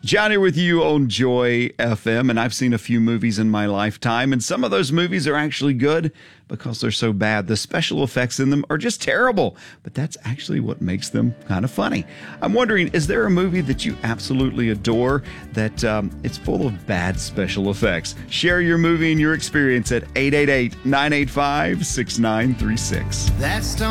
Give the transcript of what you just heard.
Johnny with you on Joy FM, and I've seen a few movies in my lifetime, and some of those movies are actually good because they're so bad. The special effects in them are just terrible, but that's actually what makes them kind of funny. I'm wondering, is there a movie that you absolutely adore that it's full of bad special effects? Share your movie and your experience at 888-985-6936. That's